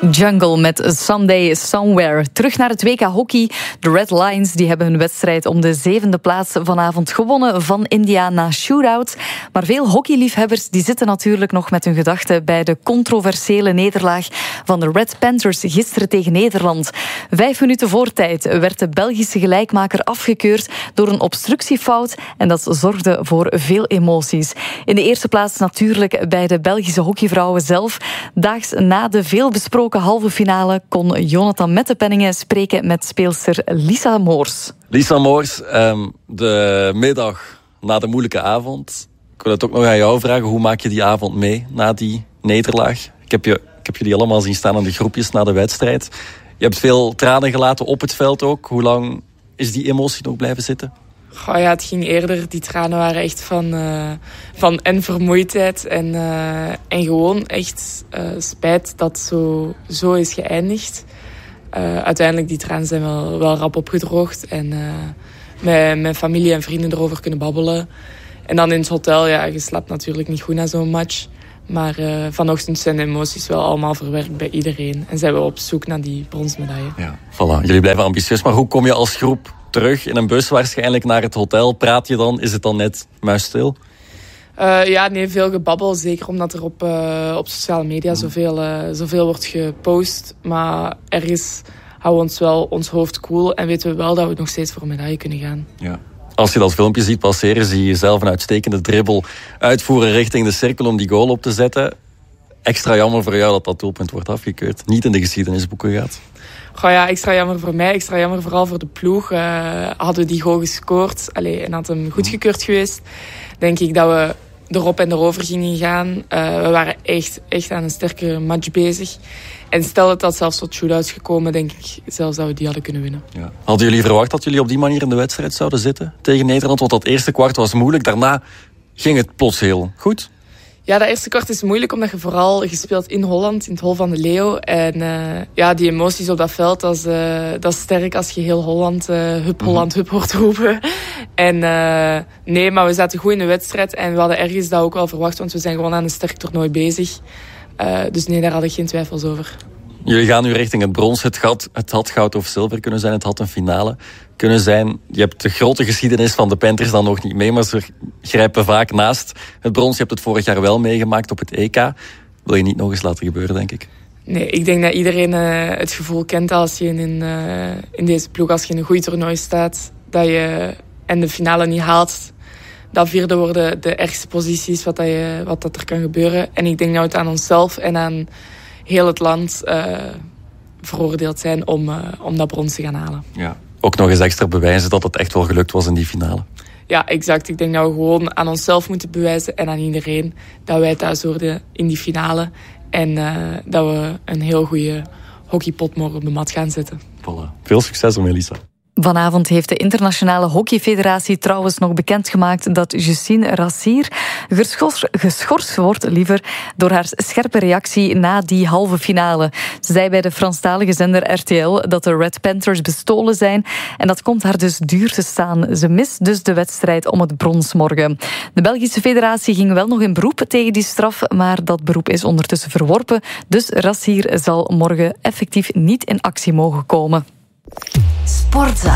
Jungle met Someday Somewhere. Terug naar het WK hockey. De Red Lions die hebben hun wedstrijd om de 7e plaats vanavond gewonnen van India na shootout. Maar veel hockeyliefhebbers die zitten natuurlijk nog met hun gedachten bij de controversiële nederlaag van de Red Panthers gisteren tegen Nederland. 5 minuten voor tijd werd de Belgische gelijkmaker afgekeurd door een obstructiefout en dat zorgde voor veel emoties. In de eerste plaats natuurlijk bij de Belgische hockeyvrouwen zelf. Daags na de veelbesproken halve finale kon Jonathan Mettepenningen spreken met speelster Lisa Moors. Lisa Moors, de middag na de moeilijke avond. Ik wil het ook nog aan jou vragen. Hoe maak je die avond mee na die nederlaag? Ik heb jullie allemaal zien staan in de groepjes na de wedstrijd. Je hebt veel tranen gelaten op het veld ook. Hoe lang is die emotie nog blijven zitten? Goh, ja, het ging eerder. Die tranen waren echt van en vermoeidheid en gewoon echt spijt dat zo is geëindigd. Uiteindelijk, die tranen zijn wel rap opgedroogd en met mijn familie en vrienden erover kunnen babbelen. En dan in het hotel, ja, je slaapt natuurlijk niet goed na zo'n match. Maar vanochtend zijn de emoties wel allemaal verwerkt bij iedereen. En zijn we op zoek naar die bronsmedaille. Ja, voilà. Jullie blijven ambitieus, maar hoe kom je als groep terug in een bus waarschijnlijk naar het hotel? Praat je dan? Is het dan net muisstil? Veel gebabbel. Zeker omdat er op sociale media zoveel wordt gepost. Maar ergens houden we ons wel ons hoofd koel en weten we wel dat we nog steeds voor een medaille kunnen gaan. Ja. Als je dat filmpje ziet passeren, zie je zelf een uitstekende dribbel uitvoeren richting de cirkel om die goal op te zetten. Extra jammer voor jou dat doelpunt wordt afgekeurd. Niet in de geschiedenisboeken gaat. Goh ja, extra jammer voor mij, extra jammer vooral voor de ploeg. Hadden we die goal gescoord en had hem goedgekeurd geweest, denk ik dat we erop en erover gingen gaan. We waren echt aan een sterke match bezig. En stel dat dat zelfs tot shootouts gekomen, denk ik zelfs dat we die hadden kunnen winnen. Ja. Hadden jullie verwacht dat jullie op die manier in de wedstrijd zouden zitten tegen Nederland? Want dat eerste kwart was moeilijk. Daarna ging het plots heel goed. Ja, dat eerste kwart is moeilijk omdat je vooral gespeeld in Holland, in het Hol van de Leeuw. En die emoties op dat veld, dat is sterk als je heel Holland, hup Holland, hup hoort roepen. En nee, maar we zaten goed in de wedstrijd en we hadden ergens dat ook wel verwacht, want we zijn gewoon aan een sterk toernooi bezig. Dus nee, daar had ik geen twijfels over. Jullie gaan nu richting het brons. Het had goud of zilver kunnen zijn. Het had een finale kunnen zijn. Je hebt de grote geschiedenis van de Panthers dan nog niet mee, maar ze grijpen vaak naast het brons. Je hebt het vorig jaar wel meegemaakt op het EK. Wil je niet nog eens laten gebeuren, denk ik? Nee, ik denk dat iedereen het gevoel kent als je in deze ploeg, als je in een goed toernooi staat, dat je en de finale niet haalt, dat vierde worden de ergste posities wat dat er kan gebeuren. En ik denk dat we het aan onszelf en aan heel het land veroordeeld zijn om dat brons te gaan halen. Ja. Ook nog eens extra bewijzen dat het echt wel gelukt was in die finale. Ja, exact. Ik denk dat we gewoon aan onszelf moeten bewijzen en aan iedereen dat wij thuis hoorden in die finale. En dat we een heel goede hockeypot morgen op de mat gaan zetten. Voilà. Veel succes ermee, Lisa. Vanavond heeft de Internationale Hockeyfederatie trouwens nog bekendgemaakt dat Justine Rassier geschorst wordt door haar scherpe reactie na die halve finale. Ze zei bij de Franstalige zender RTL dat de Red Panthers bestolen zijn en dat komt haar dus duur te staan. Ze mist dus de wedstrijd om het brons morgen. De Belgische federatie ging wel nog in beroep tegen die straf, maar dat beroep is ondertussen verworpen. Dus Rassier zal morgen effectief niet in actie mogen komen. Sportza.